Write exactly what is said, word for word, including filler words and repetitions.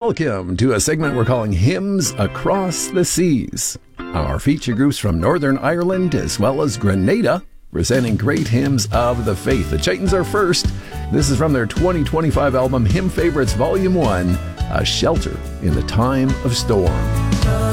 Welcome to a segment we're calling Hymns Across the Seas. Our feature groups from Northern Ireland as well as Grenada presenting great hymns of the faith. The Chaitons are first. This is from their twenty twenty-five album Hymn Favorites Volume one, A Shelter in the Time of Storm.